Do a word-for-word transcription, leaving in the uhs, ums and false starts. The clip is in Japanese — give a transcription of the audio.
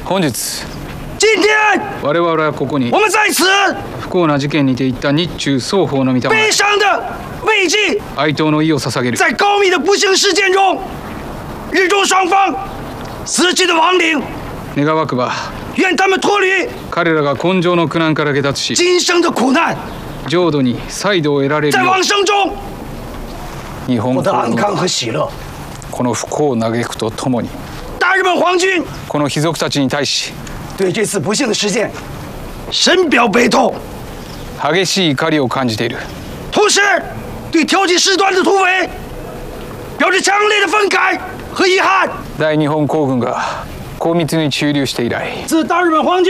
本日今天我々はここに我们在此不幸な事件にていった日中双方の御霊悲伤的慰藉， 哀悼の意を捧げる。 在高密的不幸事件中，日中双方死去的亡灵， 願わくば愿他们脱离彼らが今生の苦難から下脱し、 今生的苦难， 浄土に再度を得られる在よ往生中う、日本获得安康皇和喜乐。 この不幸を嘆くとともに、 大日本皇军この貴族たちに対し对这次不幸的事件深表悲痛， 激しい怒りを感じている。 同时对挑起事端的土匪表示强烈的愤慨和遗憾。 大日本皇軍が高密に駐留して以来、 自大日本皇军